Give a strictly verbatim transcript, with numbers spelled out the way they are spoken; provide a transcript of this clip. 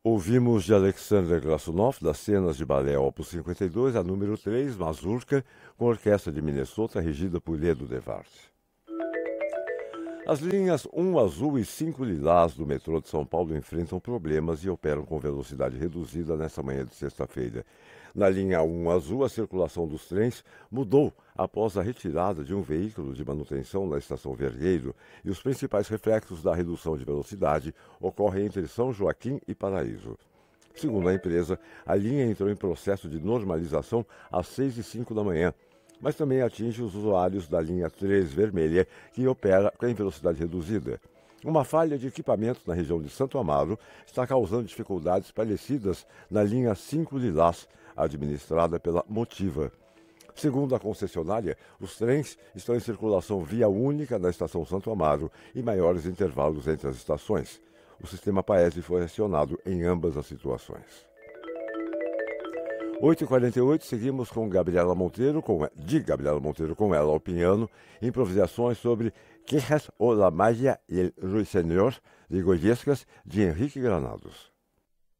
Ouvimos de Alexander Glazunov, das cenas de balé Opus cinquenta e dois, a número três, Mazurka, com a orquestra de Minnesota, regida por Edo Devart. As linhas um azul e cinco lilás do metrô de São Paulo enfrentam problemas e operam com velocidade reduzida nesta manhã de sexta-feira. Na linha um azul, a circulação dos trens mudou após a retirada de um veículo de manutenção na estação Vergueiro e os principais reflexos da redução de velocidade ocorrem entre São Joaquim e Paraíso. Segundo a empresa, a linha entrou em processo de normalização às seis e cinco da manhã, mas também atinge os usuários da linha três vermelha, que opera em velocidade reduzida. Uma falha de equipamento na região de Santo Amaro está causando dificuldades parecidas na linha cinco lilás, administrada pela Motiva. Segundo a concessionária, os trens estão em circulação via única na estação Santo Amaro e maiores intervalos entre as estações. O sistema Paese foi acionado em ambas as situações. oito e quarenta e oito, seguimos com Gabriela Monteiro, com, de Gabriela Monteiro com ela ao piano, improvisações sobre Quejas o la Magia y el Ruiseñor de Goyescas, de Henrique Granados.